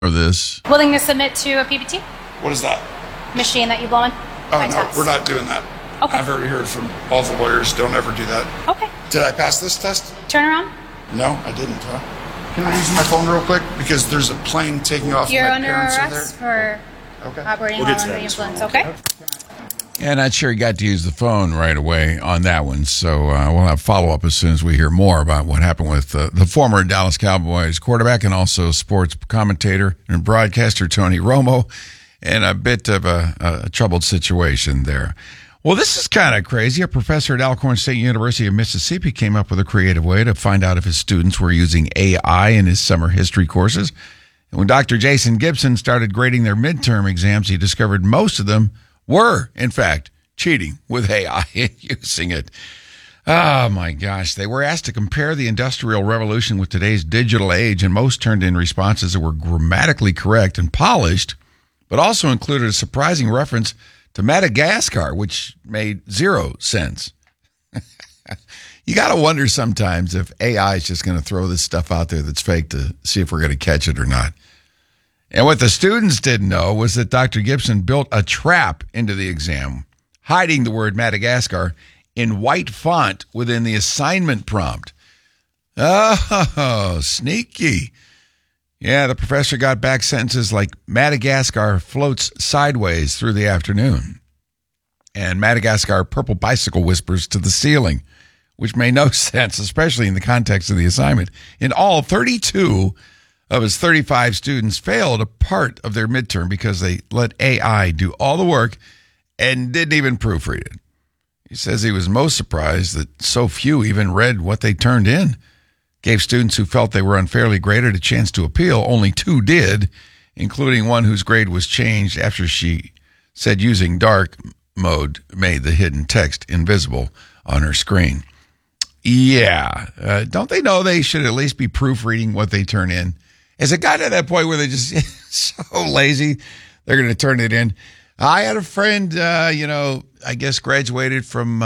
this. Willing to submit to a PBT? What is that? Machine that you blow in? Oh, no, we're not doing that. Okay. I've already heard from all the lawyers, don't ever do that. Okay. Did I pass this test? Turn around. No, I didn't, huh? Can I use my phone real quick? Because there's a plane taking off. You're my under parents arrest for operating while under the influence, okay? Yeah, not sure he got to use the phone right away on that one. So we'll have follow-up as soon as we hear more about what happened with the former Dallas Cowboys quarterback and also sports commentator and broadcaster Tony Romo, and a bit of a troubled situation there. Well, this is kind of crazy. A professor at Alcorn State University of Mississippi came up with a creative way to find out if his students were using AI in his summer history courses. And when Dr. Jason Gibson started grading their midterm exams, he discovered most of them were, in fact, cheating with AI and using it. Oh, my gosh. They were asked to compare the Industrial Revolution with today's digital age, and most turned in responses that were grammatically correct and polished, but also included a surprising reference to Madagascar, which made zero sense. You got to wonder sometimes if AI is just going to throw this stuff out there that's fake to see if we're going to catch it or not. And what the students didn't know was that Dr. Gibson built a trap into the exam, hiding the word Madagascar in white font within the assignment prompt. Oh, sneaky. Yeah, the professor got back sentences like Madagascar floats sideways through the afternoon, and Madagascar purple bicycle whispers to the ceiling, which made no sense, especially in the context of the assignment. In all, 32 of his 35 students failed a part of their midterm because they let AI do all the work and didn't even proofread it. He says he was most surprised that so few even read what they turned in. Gave students who felt they were unfairly graded a chance to appeal. Only 2 did, including one whose grade was changed after she said using dark mode made the hidden text invisible on her screen. Yeah. Don't they know they should at least be proofreading what they turn in? Has it gotten to that point where they're just so lazy, they're going to turn it in? I had a friend, I guess graduated from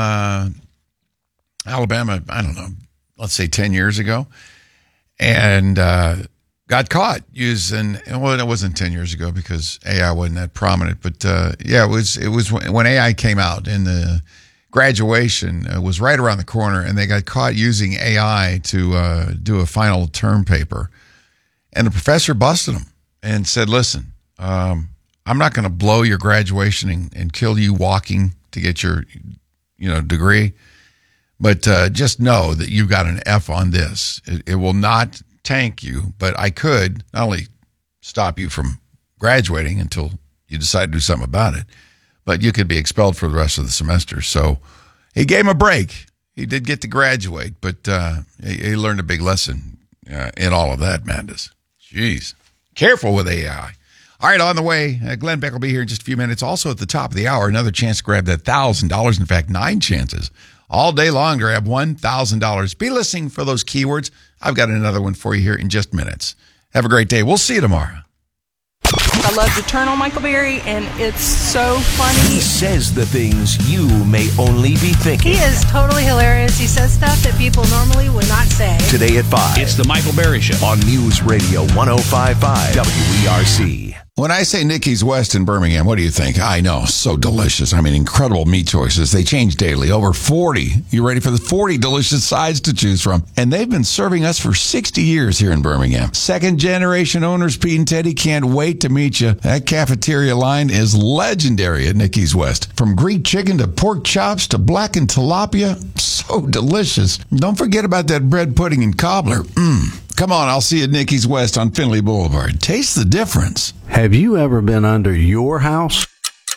Alabama, I don't know, let's say 10 years ago, and got caught using, well, it wasn't 10 years ago because AI wasn't that prominent, but it was when AI came out, and the graduation was right around the corner, and they got caught using AI to do a final term paper. And the professor busted them and said, listen, I'm not going to blow your graduation and kill you walking to get your degree. But just know that you got an F on this. It will not tank you, but I could not only stop you from graduating until you decide to do something about it, but you could be expelled for the rest of the semester. So he gave him a break. He did get to graduate, but he learned a big lesson in all of that madness. Jeez. Careful with AI. All right, on the way, Glenn Beck will be here in just a few minutes. Also at the top of the hour, another chance to grab that $1,000. In fact, 9 chances all day long to grab $1,000. Be listening for those keywords. I've got another one for you here in just minutes. Have a great day. We'll see you tomorrow. I love to turn on Michael Berry, and it's so funny. He says the things you may only be thinking. He is totally hilarious. He says stuff that people normally would not say. Today at 5. It's the Michael Berry Show on News Radio 105.5 WERC. When I say Nikki's West in Birmingham, what do you think? I know, so delicious. I mean, incredible meat choices. They change daily. Over 40. You ready for the 40 delicious sides to choose from? And they've been serving us for 60 years here in Birmingham. Second-generation owners Pete and Teddy can't wait to meet you. That cafeteria line is legendary at Nikki's West. From Greek chicken to pork chops to blackened tilapia. So delicious. Don't forget about that bread pudding and cobbler. Come on, I'll see you at Nikki's West on Finley Boulevard. Taste the difference. Have you ever been under your house?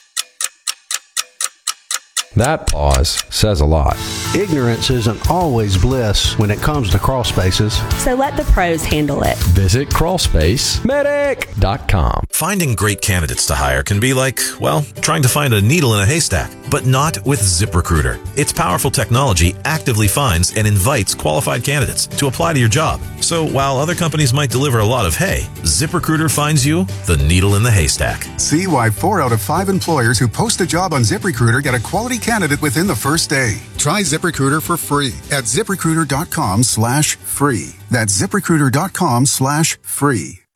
That pause says a lot. Ignorance isn't always bliss when it comes to crawl spaces. So let the pros handle it. Visit crawlspacemedic.com. Finding great candidates to hire can be like, well, trying to find a needle in a haystack, but not with ZipRecruiter. Its powerful technology actively finds and invites qualified candidates to apply to your job. So while other companies might deliver a lot of hay, ZipRecruiter finds you the needle in the haystack. See why 4 out of 5 employers who post a job on ZipRecruiter get a quality candidate within the first day. Try ZipRecruiter for free at ZipRecruiter.com/free. That's ZipRecruiter.com/free.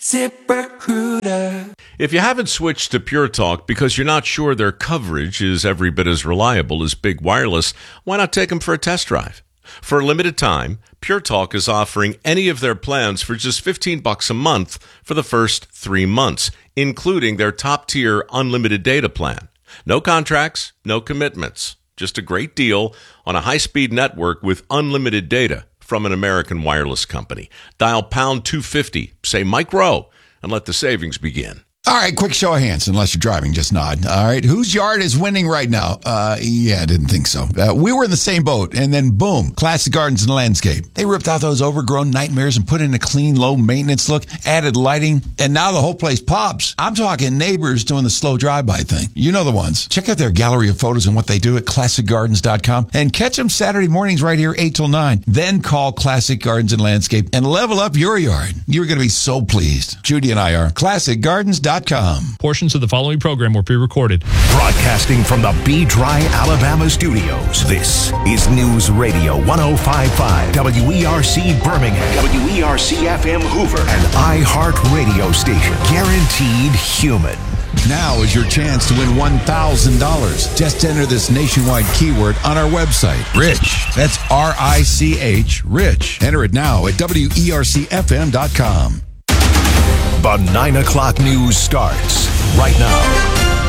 ZipRecruiter. If you haven't switched to Pure Talk because you're not sure their coverage is every bit as reliable as Big Wireless, why not take them for a test drive? For a limited time, Pure Talk is offering any of their plans for just $15 a month for the first 3 months, including their top-tier unlimited data plan. No contracts, no commitments. Just a great deal on a high-speed network with unlimited data from an American wireless company. Dial pound 250, say Mike Rowe, and let the savings begin. All right, quick show of hands, unless you're driving, just nod. All right, whose yard is winning right now? Yeah, I didn't think so. We were in the same boat, and then boom, Classic Gardens and Landscape. They ripped out those overgrown nightmares and put in a clean, low-maintenance look, added lighting, and now the whole place pops. I'm talking neighbors doing the slow drive-by thing. You know the ones. Check out their gallery of photos and what they do at ClassicGardens.com, and catch them Saturday mornings right here, 8 till 9. Then call Classic Gardens and Landscape and level up your yard. You're going to be so pleased. Judy and I are. ClassicGardens.com. Portions of the following program were pre-recorded. Broadcasting from the B-Dry, Alabama studios, this is News Radio 105.5, WERC Birmingham, WERC-FM Hoover, and iHeart Radio Station. Guaranteed human. Now is your chance to win $1,000. Just enter this nationwide keyword on our website, Rich. That's RICH, Rich. Enter it now at WERCFM.com. The 9 o'clock news starts right now.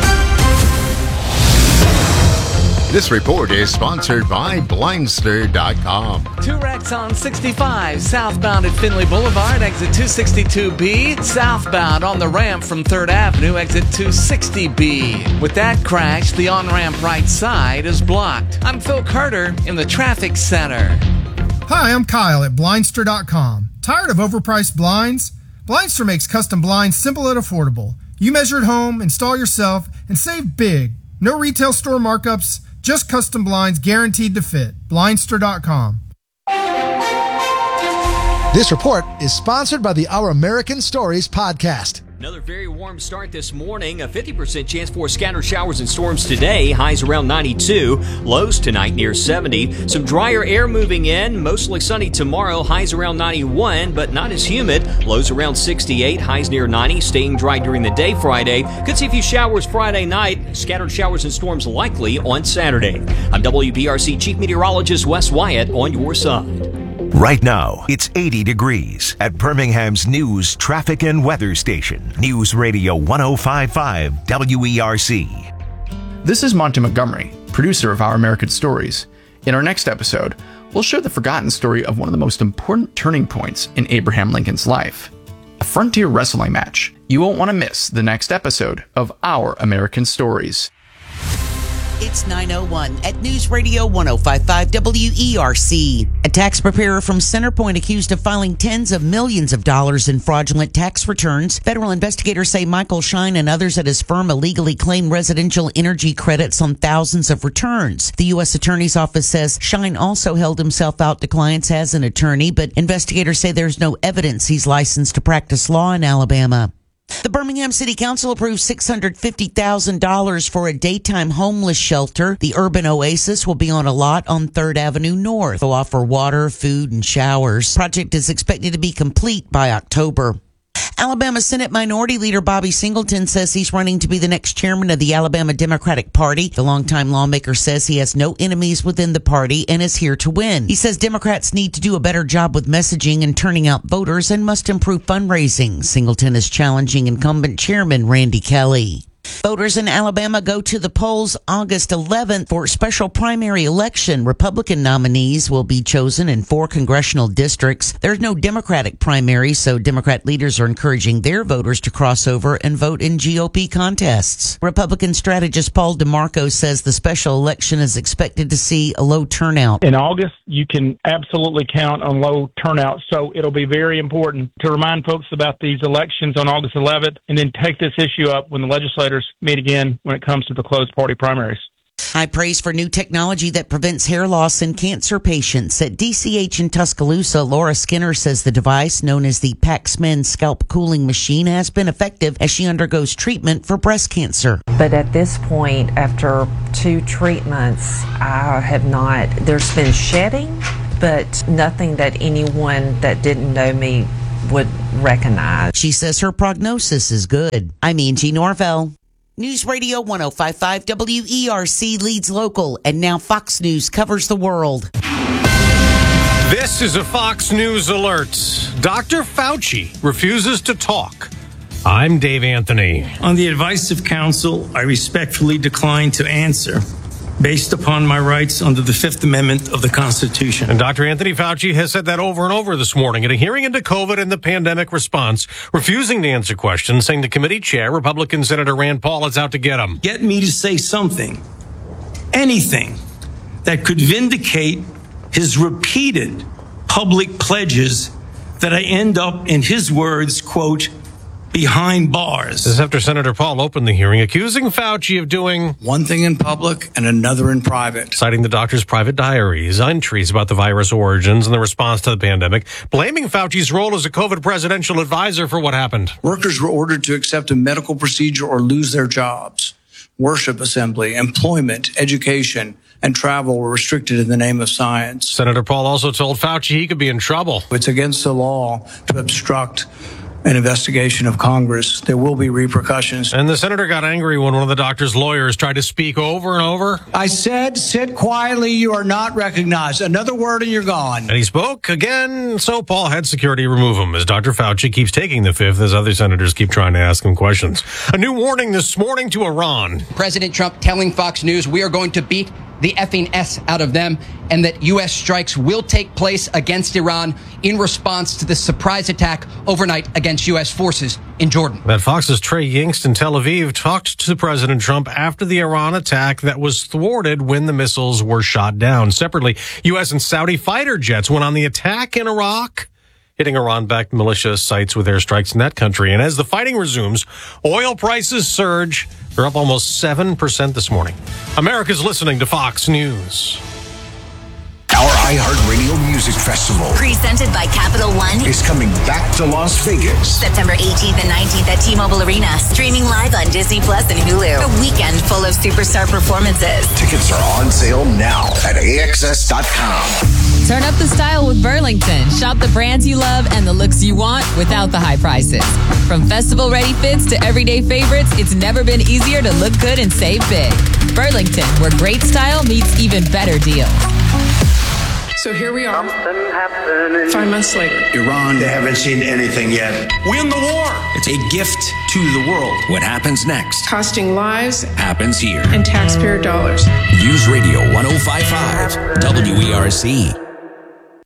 This report is sponsored by Blindster.com. 2 wrecks on 65 southbound at Finley Boulevard, exit 262B. Southbound on the ramp from 3rd Avenue, exit 260B. With that crash, the on-ramp right side is blocked. I'm Phil Carter in the traffic center. Hi, I'm Kyle at Blindster.com. Tired of overpriced blinds? Blindster makes custom blinds simple and affordable. You measure at home, install yourself, and save big. No retail store markups, just custom blinds guaranteed to fit. Blindster.com. This report is sponsored by the Our American Stories podcast. Another very warm start this morning. A 50% chance for scattered showers and storms today. Highs around 92. Lows tonight near 70. Some drier air moving in. Mostly sunny tomorrow. Highs around 91, but not as humid. Lows around 68. Highs near 90. Staying dry during the day Friday. Could see a few showers Friday night. Scattered showers and storms likely on Saturday. I'm WBRC Chief Meteorologist Wes Wyatt on your side. Right now, it's 80 degrees at Birmingham's news, traffic, and weather station. News Radio 105.5 WERC. This is Monty Montgomery, producer of Our American Stories. In our next episode, we'll share the forgotten story of one of the most important turning points in Abraham Lincoln's life. A frontier wrestling match. You won't want to miss the next episode of Our American Stories. It's 9:01 at News Radio 105.5 WERC. A tax preparer from Centerpoint accused of filing tens of millions of dollars in fraudulent tax returns. Federal investigators say Michael Shine and others at his firm illegally claimed residential energy credits on thousands of returns. The U.S. Attorney's Office says Shine also held himself out to clients as an attorney, but investigators say there's no evidence he's licensed to practice law in Alabama. The Birmingham City Council approved $650,000 for a daytime homeless shelter. The Urban Oasis will be on a lot on 3rd Avenue North. They'll offer water, food, and showers. Project is expected to be complete by October. Alabama Senate Minority Leader Bobby Singleton says he's running to be the next chairman of the Alabama Democratic Party. The longtime lawmaker says he has no enemies within the party and is here to win. He says Democrats need to do a better job with messaging and turning out voters and must improve fundraising. Singleton is challenging incumbent chairman Randy Kelly. Voters in Alabama go to the polls August 11th for a special primary election. Republican nominees will be chosen in 4 congressional districts. There's no Democratic primary, so Democrat leaders are encouraging their voters to cross over and vote in GOP contests. Republican strategist Paul DeMarco says the special election is expected to see a low turnout. In August, you can absolutely count on low turnout, so it'll be very important to remind folks about these elections on August 11th and then take this issue up when the legislators meet again when it comes to the closed party primaries. High praise for new technology that prevents hair loss in cancer patients. At DCH in Tuscaloosa, Laura Skinner says the device, known as the Paxman scalp cooling machine, has been effective as she undergoes treatment for breast cancer. But at this point, after 2 treatments, there's been shedding, but nothing that anyone that didn't know me would recognize. She says her prognosis is good. I'm Angie Norvell. News Radio 105.5 WERC leads local, and now Fox News covers the world. This is a Fox News alert. Dr. Fauci refuses to talk. I'm Dave Anthony. On the advice of counsel, I respectfully decline to answer based upon my rights under the Fifth Amendment of the Constitution. And Dr. Anthony Fauci has said that over and over this morning at a hearing into COVID and the pandemic response, refusing to answer questions, saying the committee chair, Republican Senator Rand Paul, is out to get him. Get me to say something, anything, that could vindicate his repeated public pledges that I end up, in his words, quote, behind bars. This is after Senator Paul opened the hearing, accusing Fauci of doing one thing in public and another in private. Citing the doctor's private diaries, entries about the virus origins and the response to the pandemic, blaming Fauci's role as a COVID presidential advisor for what happened. Workers were ordered to accept a medical procedure or lose their jobs. Worship assembly, employment, education, and travel were restricted in the name of science. Senator Paul also told Fauci he could be in trouble. It's against the law to obstruct an investigation of Congress. There will be repercussions. And the senator got angry when one of the doctor's lawyers tried to speak over and over. I said, sit quietly, you are not recognized. Another word and you're gone. And he spoke again, so Paul had security remove him as Dr. Fauci keeps taking the fifth as other senators keep trying to ask him questions. A new warning this morning to Iran. President Trump telling Fox News we are going to beat the effing S out of them, and that U.S. strikes will take place against Iran in response to the surprise attack overnight against U.S. forces in Jordan. That Fox's Trey Yingst in Tel Aviv talked to President Trump after the Iran attack that was thwarted when the missiles were shot down. Separately, U.S. and Saudi fighter jets went on the attack in Iraq, hitting Iran-backed militia sites with airstrikes in that country. And as the fighting resumes, oil prices surge. They're up almost 7% this morning. America's listening to Fox News. Our iHeartRadio Music Festival, presented by Capital One, is coming back to Las Vegas. September 18th and 19th at T-Mobile Arena. Streaming live on Disney Plus and Hulu. A weekend full of superstar performances. Tickets are on sale now at AXS.com. Turn up the style with Burlington. Shop the brands you love and the looks you want without the high prices. From festival-ready fits to everyday favorites, it's never been easier to look good and save big. Burlington, where great style meets even better deals. So here we are, 5 months later. Iran, they haven't seen anything yet. Win the war. It's a gift to the world. What happens next Costing lives happens here. and taxpayer dollars. News Radio 105.5 WERC.